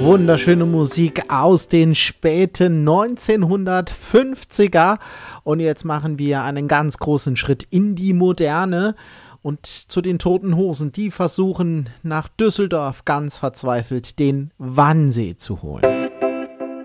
Wunderschöne Musik aus den späten 1950er. Und jetzt machen wir einen ganz großen Schritt in die Moderne und zu den Toten Hosen. Die versuchen nach Düsseldorf ganz verzweifelt den Wannsee zu holen.